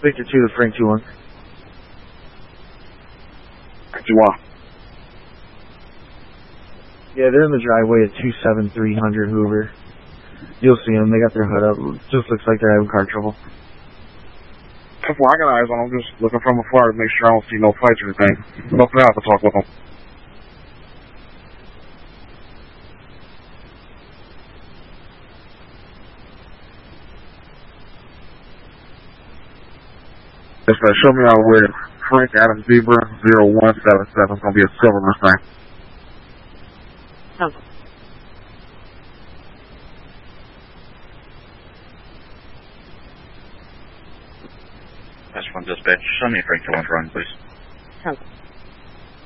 Victor 2 to Frank 2-1. 2-1. Yeah, they're in the driveway at 27300 Hoover. You'll see them. They got their hood up. Just looks like they're having car trouble. 10-4, I got eyes on them. Just looking from afar to make sure I don't see no fights or anything. Nothing else to talk with them. Dispatch, show me out where Frank Adams Zebra 0177 is going to be a silver Mustang. Oh. That's from dispatch. Show me a Frank 2-1 run, please.